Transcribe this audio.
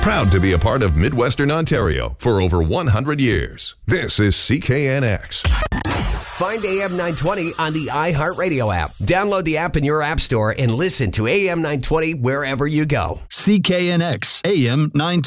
Proud to be a part of Midwestern Ontario for over 100 years. This is CKNX. Find AM 920 on the iHeartRadio app. Download the app in your app store and listen to AM 920 wherever you go. CKNX AM 920.